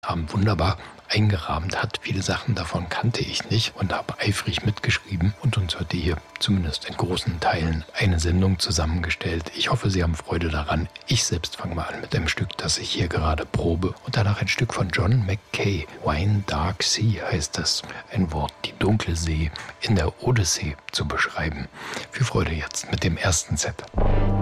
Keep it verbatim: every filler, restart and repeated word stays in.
haben wunderbar eingerahmt hat. Viele Sachen davon kannte ich nicht und habe eifrig mitgeschrieben und uns heute hier zumindest in großen Teilen eine Sendung zusammengestellt. Ich hoffe, Sie haben Freude daran. Ich selbst fange mal an mit einem Stück, das ich hier gerade probe und danach ein Stück von John Mackay. Wine Dark Sea heißt es. Ein Wort, die dunkle See in der Odyssee zu beschreiben. Viel Freude jetzt mit dem ersten Set.